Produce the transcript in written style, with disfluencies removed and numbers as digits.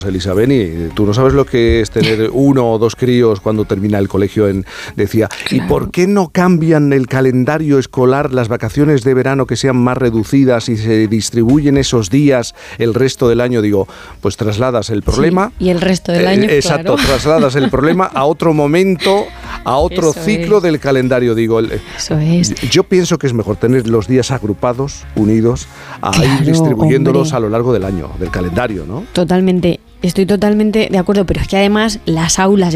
Elisa Beni, tú no sabes lo que es tener 1 o 2 críos cuando termina el colegio. Decía, claro. ¿Y por qué no cambian el calendario escolar, las vacaciones de verano que sean más reducidas y se distribuyen esos días el resto del año? Digo, pues trasladas el problema. Sí, y el resto del año, exacto, claro. Trasladas el problema a otro momento, a otro Eso ciclo del calendario. Digo, eso es. Yo pienso que es mejor tener los días agrupados, unidos, a ir distribuyéndolos a lo largo del año, del calendario, ¿no? Totalmente. Estoy totalmente de acuerdo, pero es que además las aulas